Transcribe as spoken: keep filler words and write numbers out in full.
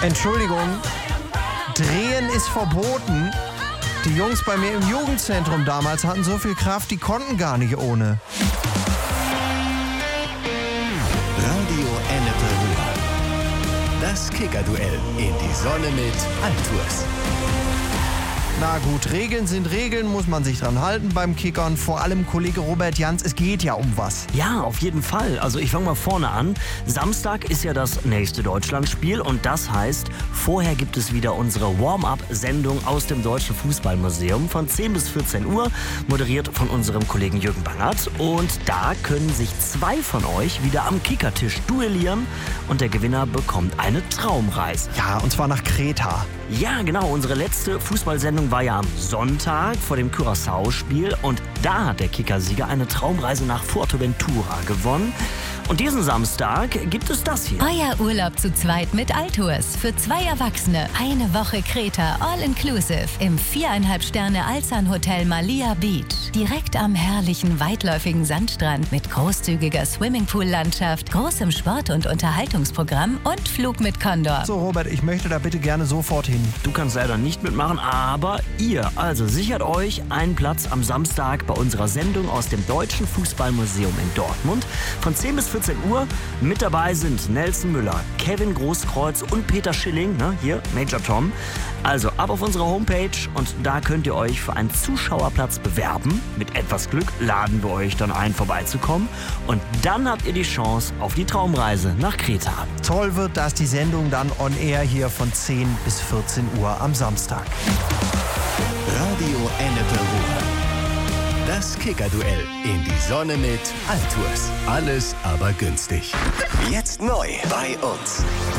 Entschuldigung, drehen ist verboten. Die Jungs bei mir im Jugendzentrum damals hatten so viel Kraft, die konnten gar nicht ohne. Radio Ennepe Ruhr. Das Kicker-Duell in die Sonne mit Altours. Na gut, Regeln sind Regeln, muss man sich dran halten beim Kickern. Vor allem Kollege Robert Jans, es geht ja um was. Ja, auf jeden Fall. Also ich fange mal vorne an. Samstag ist ja das nächste Deutschlandspiel und das heißt, vorher gibt es wieder unsere Warm-up-Sendung aus dem Deutschen Fußballmuseum von zehn bis vierzehn Uhr, moderiert von unserem Kollegen Jürgen Bangert. Und da können sich zwei von euch wieder am Kickertisch duellieren und der Gewinner bekommt eine Traumreise. Ja, und zwar nach Kreta. Ja, genau. Unsere letzte Fußballsendung war ja am Sonntag vor dem Curaçao-Spiel und da hat der Kickersieger eine Traumreise nach Fuerteventura gewonnen. Und diesen Samstag gibt es das hier. Euer Urlaub zu zweit mit Altours. Für zwei Erwachsene. Eine Woche Kreta, all-inclusive. Im viereinhalb Sterne Alsan Hotel Malia Beach. Direkt am herrlichen, weitläufigen Sandstrand mit großzügiger Swimmingpool-Landschaft, großem Sport- und Unterhaltungsprogramm und Flug mit Condor. So, Robert, ich möchte da bitte gerne sofort hin. Du kannst leider nicht mitmachen, aber ihr, also sichert euch einen Platz am Samstag bei unserer Sendung aus dem Deutschen Fußballmuseum in Dortmund. Von zehn bis vierzehn Uhr. Mit dabei sind Nelson Müller, Kevin Großkreuz und Peter Schilling, ne, hier Major Tom. Also ab auf unsere Homepage und da könnt ihr euch für einen Zuschauerplatz bewerben. Mit etwas Glück laden wir euch dann ein, vorbeizukommen. Und dann habt ihr die Chance auf die Traumreise nach Kreta. Toll wird, dass die Sendung dann on air hier von zehn bis vierzehn Uhr am Samstag. Radio Ennepe Ruhr. Das Kicker-Duell in die Sonne mit Altours. Alles aber günstig. Jetzt neu bei uns.